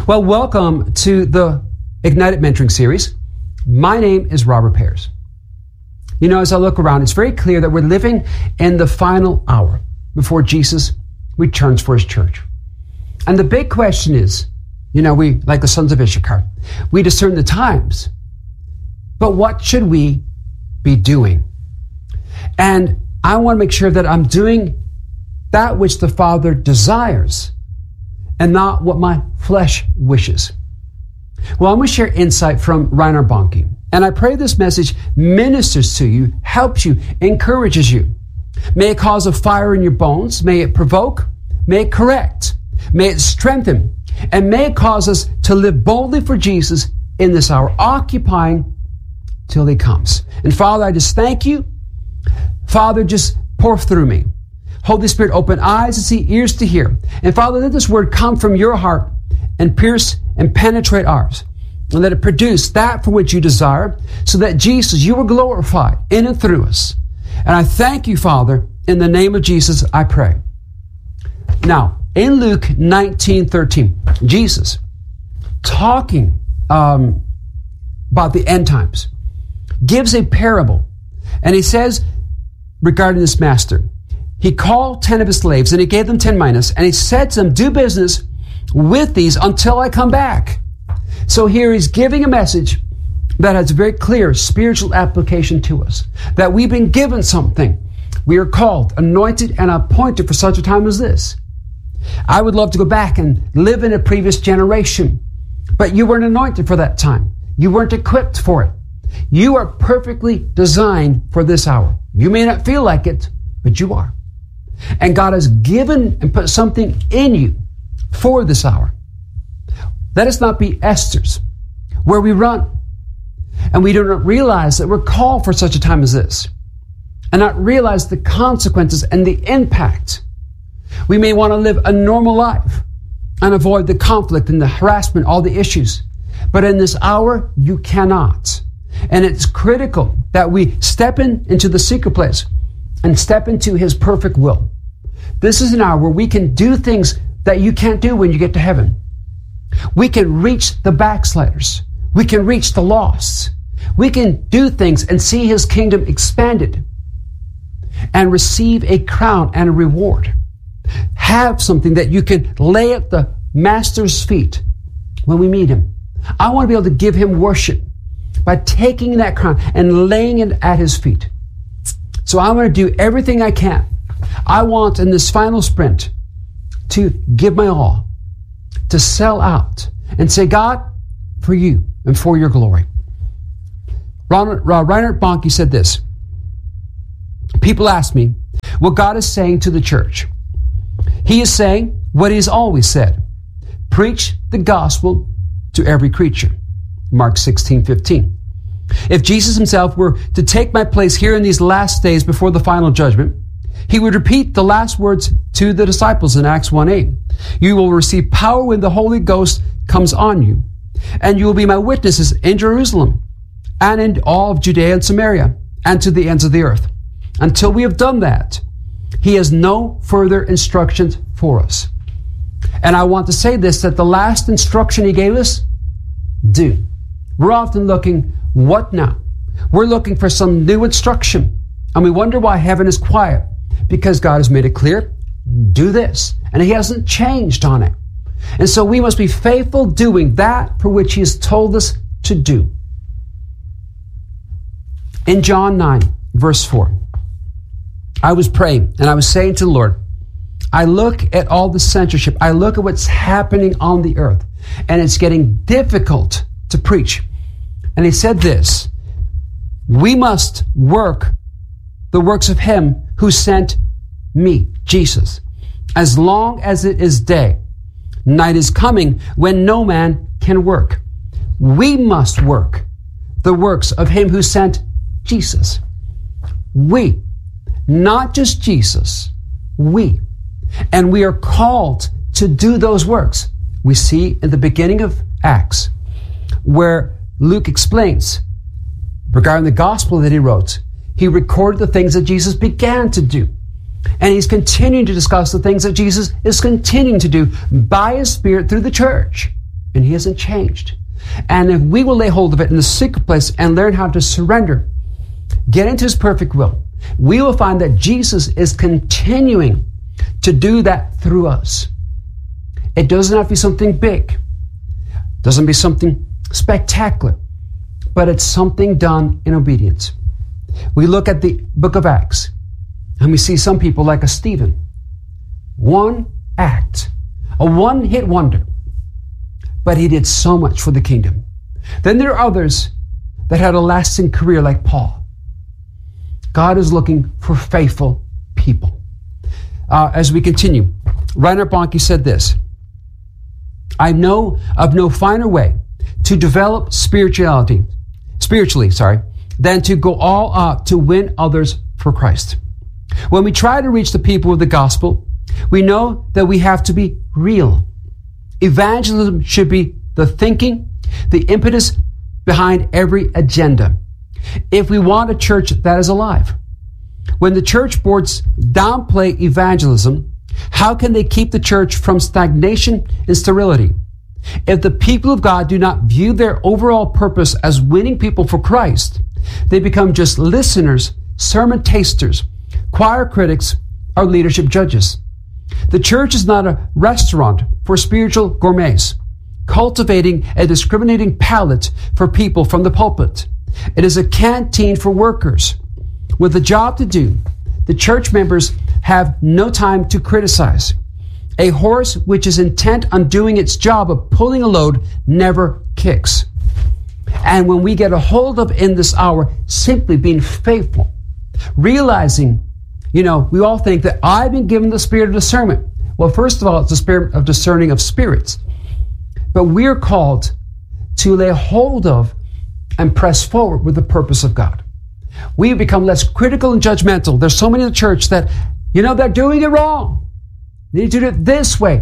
Well, welcome to the Ignited Mentoring Series. My name is Robert Pears. You know, as I look around, it's very clear that we're living in the final hour before Jesus returns for his church. And the big question is, you know, we, like the sons of Issachar, we discern the times, but what should we be doing? And I want to make sure that I'm doing that which the Father desires and not what my flesh wishes. Well, I'm going to share insight from Reinhard Bonnke. And I pray this message ministers to you, helps you, encourages you. May it cause a fire in your bones. May it provoke. May it correct. May it strengthen. And may it cause us to live boldly for Jesus in this hour, occupying till he comes. And Father, I just thank you. Father, just pour through me. Holy Spirit, open eyes to see, ears to hear. And Father, let this word come from your heart and pierce and penetrate ours. And let it produce that for which you desire, so that Jesus, you were glorified in and through us. And I thank you, Father, in the name of Jesus, I pray. Now, in Luke 19:13, Jesus, talking about the end times, gives a parable. And he says, regarding this master, he called 10 of his slaves and he gave them 10 minas, and he said to them, do business with these until I come back. So here he's giving a message that has a very clear spiritual application to us, that we've been given something. We are called, anointed, and appointed for such a time as this. I would love to go back and live in a previous generation, but you weren't anointed for that time. You weren't equipped for it. You are perfectly designed for this hour. You may not feel like it, but you are. And God has given and put something in you for this hour. Let us not be Esthers, where we run and we do not realize that we're called for such a time as this, and not realize the consequences and the impact. We may want to live a normal life and avoid the conflict and the harassment, all the issues. But in this hour, you cannot. And it's critical that we step into the secret place and step into his perfect will. This is an hour where we can do things that you can't do when you get to heaven. We can reach the backsliders. We can reach the lost. We can do things and see his kingdom expanded and receive a crown and a reward. Have something that you can lay at the master's feet when we meet him. I want to be able to give him worship by taking that crown and laying it at his feet. So I want to do everything I can. I want in this final sprint to give my all, to sell out and say, God, for you and for your glory. Reinhard Bonnke said this. People ask me what God is saying to the church. He is saying what he has always said. Preach the gospel to every creature. Mark 16:15. If Jesus himself were to take my place here in these last days before the final judgment, he would repeat the last words to the disciples in Acts 1:8. You will receive power when the Holy Ghost comes on you, and you will be my witnesses in Jerusalem and in all of Judea and Samaria and to the ends of the earth. Until we have done that, he has no further instructions for us. And I want to say this, that the last instruction he gave us, do. We're often looking, what now? We're looking for some new instruction. And we wonder why heaven is quiet. Because God has made it clear, do this. And he hasn't changed on it. And so we must be faithful doing that for which he has told us to do. In John 9, verse 4, I was praying and I was saying to the Lord, I look at all the censorship. I look at what's happening on the earth, and it's getting difficult to preach. And he said this, we must work the works of him who sent me, Jesus. As long as it is day, night is coming when no man can work. We must work the works of him who sent Jesus. We, not just Jesus, we. And we are called to do those works. We see in the beginning of Acts, where Luke explains regarding the gospel that he wrote, he recorded the things that Jesus began to do. And he's continuing to discuss the things that Jesus is continuing to do by his Spirit through the church and he hasn't changed. And if we will lay hold of it in the secret place and learn how to surrender, get into his perfect will, we will find that Jesus is continuing to do that through us. It doesn't have to be something big. It doesn't be something spectacular, but it's something done in obedience. We look at the book of Acts and we see some people like a Stephen. One act, a one-hit wonder, but he did so much for the kingdom. Then there are others that had a lasting career like Paul. God is looking for faithful people. As we continue, Reinhard Bonnke said this: I know of no finer way to develop spiritually, than to go all out to win others for Christ. When we try to reach the people with the gospel, we know that we have to be real. Evangelism should be the thinking, the impetus behind every agenda. If we want a church that is alive, when the church boards downplay evangelism, how can they keep the church from stagnation and sterility? If the people of God do not view their overall purpose as winning people for Christ, they become just listeners, sermon tasters, choir critics, or leadership judges. The church is not a restaurant for spiritual gourmets, cultivating a discriminating palate for people from the pulpit. It is a canteen for workers. With a job to do, the church members have no time to criticize. A horse which is intent on doing its job of pulling a load never kicks. And when we get a hold of in this hour, simply being faithful, realizing, we all think that I've been given the spirit of discernment. Well, first of all, it's the spirit of discerning of spirits. But we're called to lay hold of and press forward with the purpose of God. We become less critical and judgmental. There's so many in the church that, they're doing it wrong. They need to do it this way.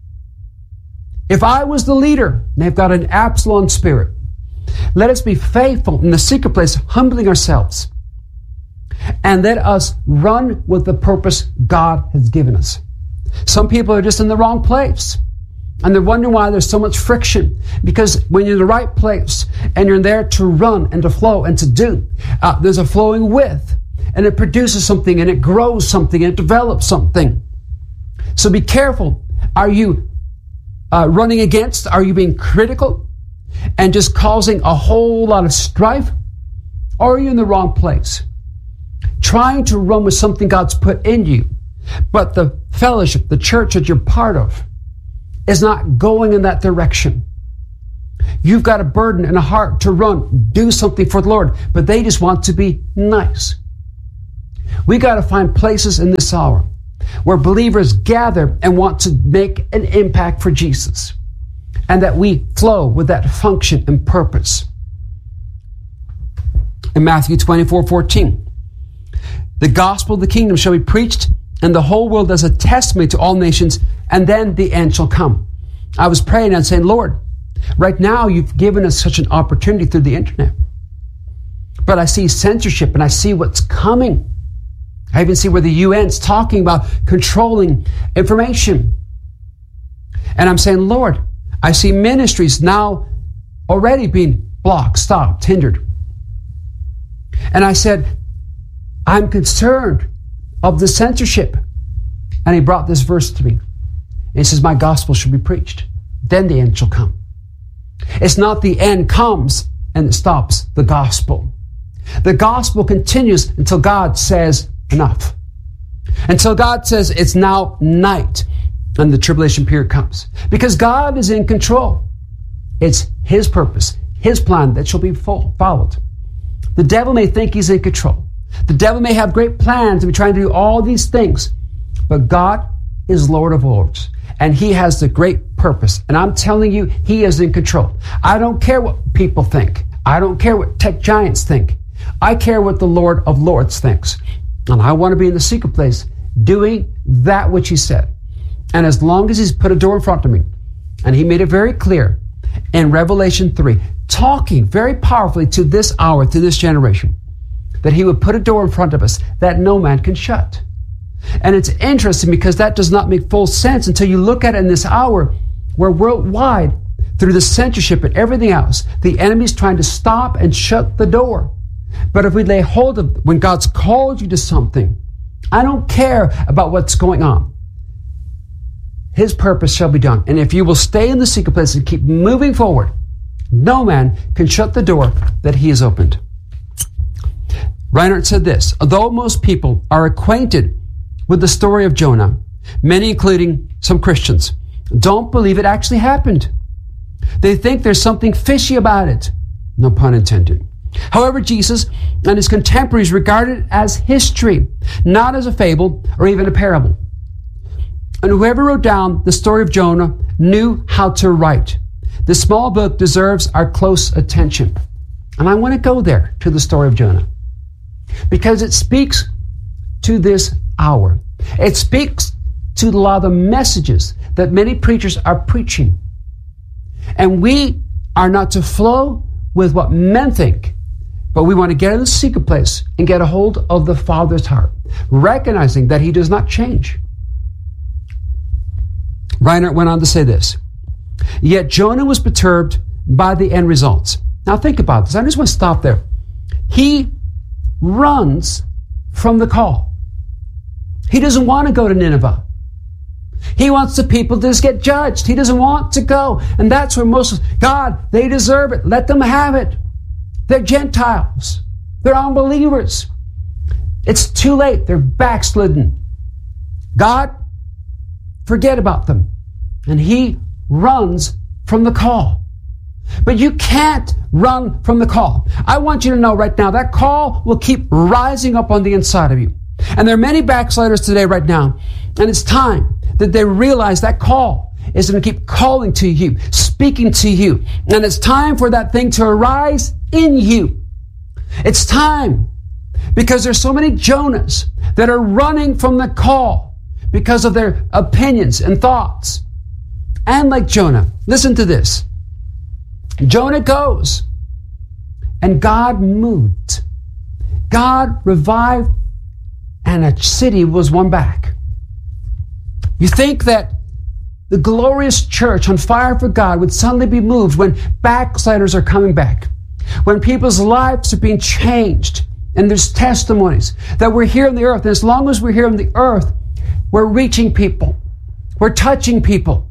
If I was the leader, they've got an Absalom spirit. Let us be faithful in the secret place, humbling ourselves. And let us run with the purpose God has given us. Some people are just in the wrong place. And they're wondering why there's so much friction. Because when you're in the right place and you're there to run and to flow and to do, there's a flowing with. And it produces something and it grows something and it develops something. So be careful. Are you running against? Are you being critical and just causing a whole lot of strife? Or are you in the wrong place? Trying to run with something God's put in you, but the fellowship, the church that you're part of, is not going in that direction. You've got a burden and a heart to run, do something for the Lord, but they just want to be nice. We got to find places in this hour where believers gather and want to make an impact for Jesus, and that we flow with that function and purpose. In Matthew 24:14, the gospel of the kingdom shall be preached in the whole world as a testimony to all nations, and then the end shall come. I was praying and saying, Lord, right now you've given us such an opportunity through the internet. But I see censorship and I see what's coming. I even see where the UN's talking about controlling information. And I'm saying, Lord, I see ministries now already being blocked, stopped, hindered. And I said, I'm concerned of the censorship. And he brought this verse to me. And he says, my gospel should be preached. Then the end shall come. It's not the end comes and it stops the gospel. The gospel continues until God says enough. Until God says it's now night and the tribulation period comes. Because God is in control. It's his purpose, his plan that shall be followed. The devil may think he's in control. The devil may have great plans and be trying to do all these things. But God is Lord of Lords. And he has the great purpose. And I'm telling you, he is in control. I don't care what people think. I don't care what tech giants think. I care what the Lord of Lords thinks. And I want to be in the secret place doing that which he said. And as long as he's put a door in front of me, and he made it very clear in Revelation 3, talking very powerfully to this hour, to this generation, that he would put a door in front of us that no man can shut. And it's interesting because that does not make full sense until you look at it in this hour where worldwide through the censorship and everything else, the enemy's trying to stop and shut the door. But if we lay hold of, when God's called you to something, I don't care about what's going on. His purpose shall be done. And if you will stay in the secret place and keep moving forward, no man can shut the door that he has opened. Reinhard said this: although most people are acquainted with the story of Jonah, many, including some Christians, don't believe it actually happened. They think there's something fishy about it. No pun intended. However, Jesus and his contemporaries regarded it as history, not as a fable or even a parable. And whoever wrote down the story of Jonah knew how to write. This small book deserves our close attention. And I want to go there to the story of Jonah, because it speaks to this hour. It speaks to a lot of the messages that many preachers are preaching. And we are not to flow with what men think, but we want to get in the secret place and get a hold of the Father's heart, recognizing that he does not change. Reinhard went on to say this: yet Jonah was perturbed by the end results. Now think about this. I just want to stop there. He runs from the call. He doesn't want to go to Nineveh. He wants the people to just get judged. He doesn't want to go. And that's where most of God, they deserve it. Let them have it. They're Gentiles. They're unbelievers. It's too late. They're backslidden. God, forget about them. And he runs from the call. But you can't run from the call. I want you to know right now that call will keep rising up on the inside of you. And there are many backsliders today right now. And it's time that they realize that call is going to keep calling to you, speaking to you. And it's time for that thing to arise in you. It's time, because there's so many Jonahs that are running from the call because of their opinions and thoughts. And like Jonah, listen to this. Jonah goes, and God moved. God revived, and a city was won back. You think that the glorious church on fire for God would suddenly be moved when backsliders are coming back, when people's lives are being changed, and there's testimonies that we're here on the earth. And as long as we're here on the earth, we're reaching people. We're touching people.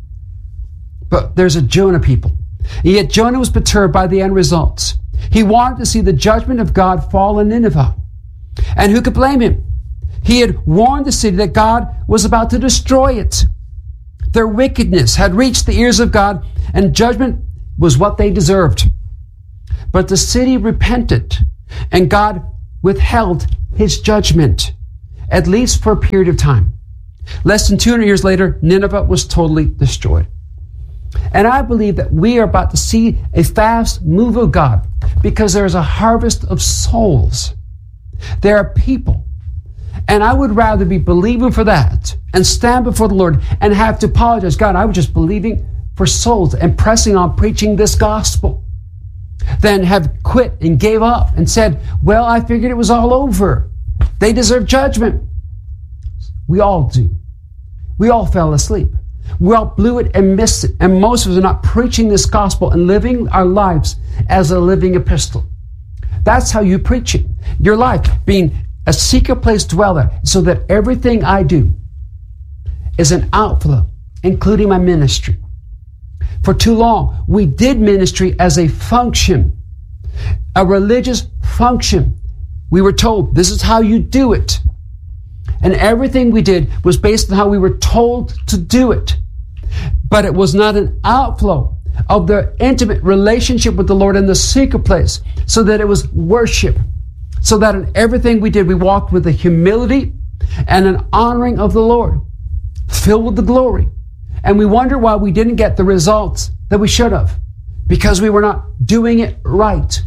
But there's a Jonah people. And yet Jonah was perturbed by the end results. He wanted to see the judgment of God fall in Nineveh. And who could blame him? He had warned the city that God was about to destroy it. Their wickedness had reached the ears of God, and judgment was what they deserved. But the city repented, and God withheld his judgment, at least for a period of time. Less than 200 years later, Nineveh was totally destroyed. And I believe that we are about to see a fast move of God, because there is a harvest of souls. There are people. And I would rather be believing for that and stand before the Lord and have to apologize. God, I was just believing for souls and pressing on preaching this gospel, than have quit and gave up and said, well, I figured it was all over. They deserve judgment. We all do. We all fell asleep. We all blew it and missed it. And most of us are not preaching this gospel and living our lives as a living epistle. That's how you preach it. Your life being a secret place dweller, so that everything I do is an outflow, including my ministry. For too long, we did ministry as a function, a religious function. We were told, this is how you do it. And everything we did was based on how we were told to do it. But it was not an outflow of the intimate relationship with the Lord in the secret place, so that it was worship. So that in everything we did, we walked with a humility and an honoring of the Lord, filled with the glory. And we wonder why we didn't get the results that we should have, because we were not doing it right.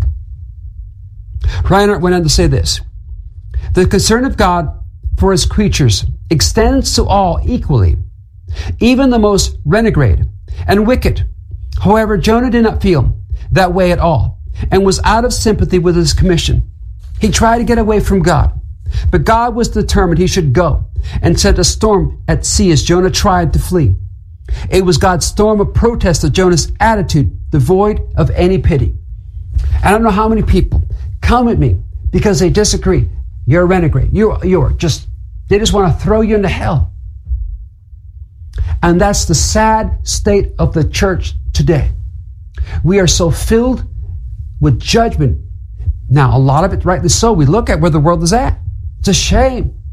Reinhard went on to say this: the concern of God for his creatures extends to all equally, even the most renegade and wicked. However, Jonah did not feel that way at all, and was out of sympathy with his commission. He tried to get away from God, but God was determined he should go, and sent a storm at sea as Jonah tried to flee. It was God's storm of protest to Jonah's attitude, devoid of any pity. And I don't know how many people come at me because they disagree. You're a renegade. They just want to throw you into hell. And that's the sad state of the church today. We are so filled with judgment. Now, a lot of it, rightly so, we look at where the world is at. It's a shame.